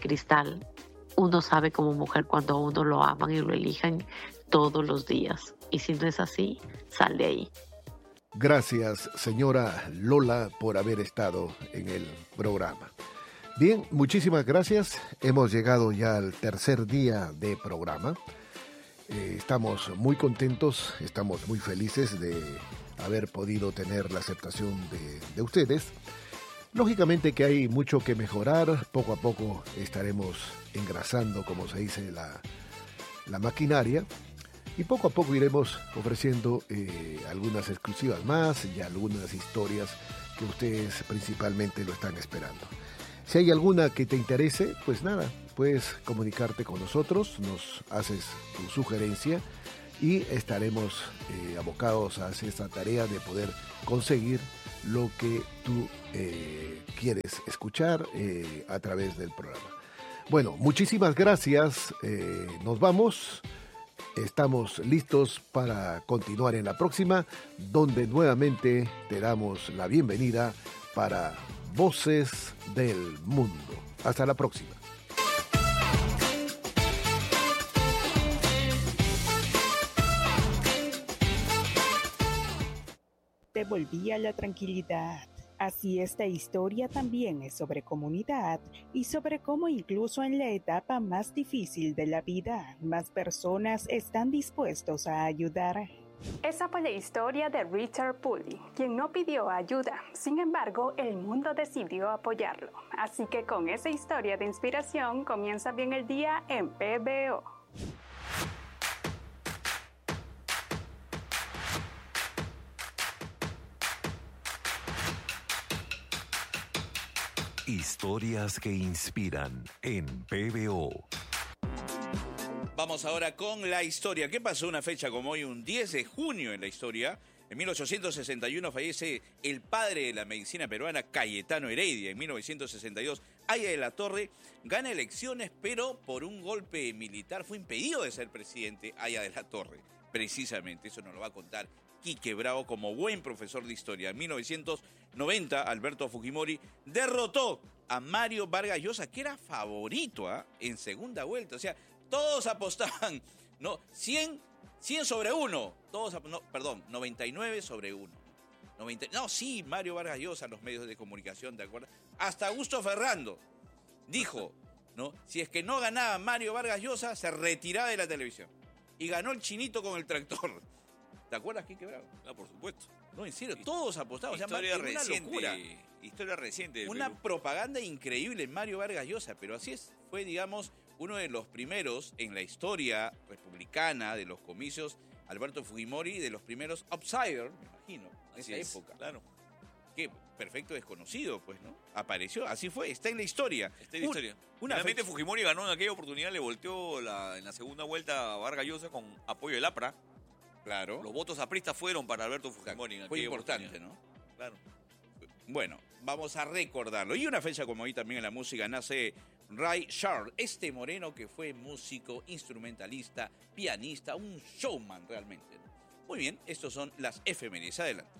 cristal. Uno sabe como mujer cuando uno lo aman y lo elijan todos los días. Y si no es así, sal de ahí. Gracias, señora Lola, por haber estado en el programa. Bien, muchísimas gracias. Hemos llegado ya al tercer día de programa. Estamos muy contentos, estamos muy felices de haber podido tener la aceptación de ustedes. Lógicamente que hay mucho que mejorar. Poco a poco estaremos engrasando, como se dice, la maquinaria. Y poco a poco iremos ofreciendo algunas exclusivas más y algunas historias que ustedes principalmente lo están esperando. Si hay alguna que te interese, pues nada, puedes comunicarte con nosotros, nos haces tu sugerencia y estaremos abocados a hacer esta tarea de poder conseguir lo que tú quieres escuchar a través del programa. Bueno, muchísimas gracias, nos vamos. Estamos listos para continuar en la próxima, donde nuevamente te damos la bienvenida para Voces del Mundo. Hasta la próxima. Devolvía la tranquilidad. Así esta historia también es sobre comunidad y sobre cómo incluso en la etapa más difícil de la vida, más personas están dispuestos a ayudar. Esa fue la historia de Richard Pulley, quien no pidió ayuda. Sin embargo, el mundo decidió apoyarlo. Así que con esa historia de inspiración comienza bien el día en PBO. Historias que inspiran en PBO. Vamos ahora con la historia. ¿Qué pasó una fecha como hoy, un 10 de junio en la historia? En 1861 fallece el padre de la medicina peruana, Cayetano Heredia. En 1962, Haya de la Torre gana elecciones, pero por un golpe militar fue impedido de ser presidente Haya de la Torre. Precisamente, eso nos lo va a contar Quique Bravo como buen profesor de historia. En 1990, Alberto Fujimori derrotó a Mario Vargas Llosa, que era favorito en segunda vuelta. O sea, todos apostaban, ¿no? 100 sobre 1. 99 sobre 1. Mario Vargas Llosa, los medios de comunicación, ¿te acuerdas? Hasta Augusto Ferrando dijo, ¿no? Si es que no ganaba Mario Vargas Llosa, se retiraba de la televisión. Y ganó el chinito con el tractor. ¿Te acuerdas, Quique Bravo? No, por supuesto. No, en serio, todos apostaban. Historia reciente. Una locura. Historia reciente. Una propaganda increíble en Mario Vargas Llosa, pero así es. Fue, digamos, uno de los primeros en la historia republicana de los comicios, Alberto Fujimori, de los primeros outsider, me imagino, en esa época. Claro. Que perfecto desconocido, pues, ¿no? Apareció, así fue, está en la historia. Está en la historia. Finalmente Fujimori ganó en aquella oportunidad, le volteó en la segunda vuelta a Vargas Llosa con apoyo del APRA. Claro. Los votos apristas fueron para Alberto Fujimori. Fue importante, ¿no? Claro. Bueno, vamos a recordarlo. Y una fecha como hoy también en la música nace Ray Charles, este moreno que fue músico, instrumentalista, pianista, un showman realmente. Muy bien, estos son las efemérides. Adelante.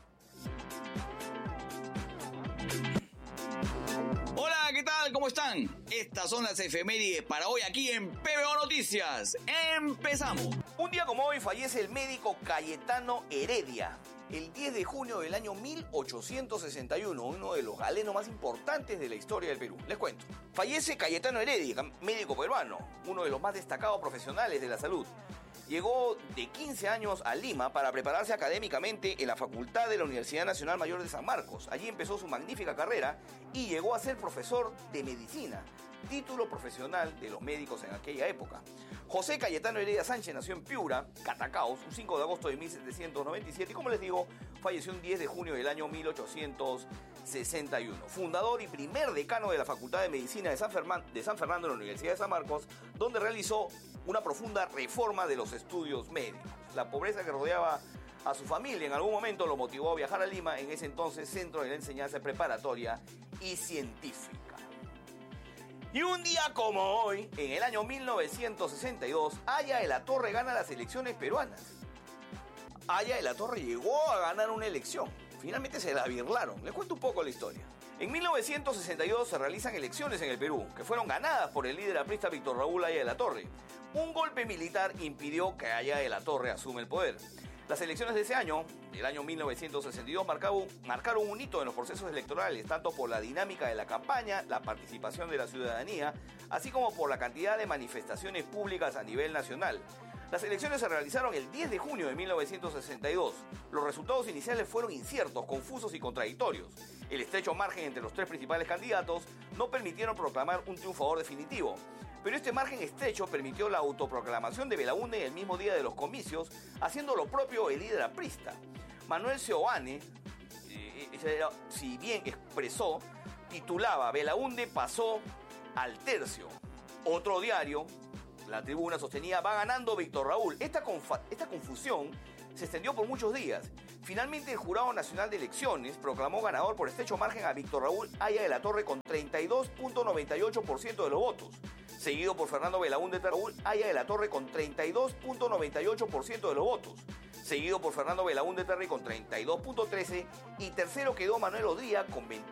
Hola, ¿qué tal? ¿Cómo están? Estas son las efemérides para hoy aquí en PBO Noticias. ¡Empezamos! Un día como hoy fallece el médico Cayetano Heredia. El 10 de junio del año 1861, uno de los galenos más importantes de la historia del Perú. Les cuento. Fallece Cayetano Heredia, médico peruano, uno de los más destacados profesionales de la salud. Llegó de 15 años a Lima para prepararse académicamente en la Facultad de la Universidad Nacional Mayor de San Marcos. Allí empezó su magnífica carrera y llegó a ser profesor de medicina, título profesional de los médicos en aquella época. José Cayetano Heredia Sánchez nació en Piura, Catacaos, un 5 de agosto de 1797 y, como les digo, falleció un 10 de junio del año 1861. Fundador y primer decano de la Facultad de Medicina de San Fernando en la Universidad de San Marcos, donde realizó una profunda reforma de los estudios médicos. La pobreza que rodeaba a su familia en algún momento lo motivó a viajar a Lima, en ese entonces centro de la enseñanza preparatoria y científica. Y un día como hoy, en el año 1962, Haya de la Torre gana las elecciones peruanas. Haya de la Torre llegó a ganar una elección. Finalmente se la birlaron. Les cuento un poco la historia. En 1962 se realizan elecciones en el Perú, que fueron ganadas por el líder aprista Víctor Raúl Haya de la Torre. Un golpe militar impidió que Haya de la Torre asuma el poder. Las elecciones de ese año, el año 1962, marcaron un hito en los procesos electorales, tanto por la dinámica de la campaña, la participación de la ciudadanía, así como por la cantidad de manifestaciones públicas a nivel nacional. Las elecciones se realizaron el 10 de junio de 1962. Los resultados iniciales fueron inciertos, confusos y contradictorios. El estrecho margen entre los tres principales candidatos no permitieron proclamar un triunfador definitivo. Pero este margen estrecho permitió la autoproclamación de Belaúnde el mismo día de los comicios, haciendo lo propio el líder aprista. Manuel Seoane, si bien expresó, titulaba "Belaúnde pasó al tercio". Otro diario, La Tribuna, sostenía "va ganando Víctor Raúl". Esta confusión se extendió por muchos días. Finalmente, el Jurado Nacional de Elecciones proclamó ganador por estrecho margen a Víctor Raúl Haya de la Torre con 32.98% de los votos, seguido por Fernando Belaúnde Raúl Haya de la Torre con 32.98% de los votos, seguido por Fernando Belaúnde Terry con 32.13%, y tercero quedó Manuel Odría con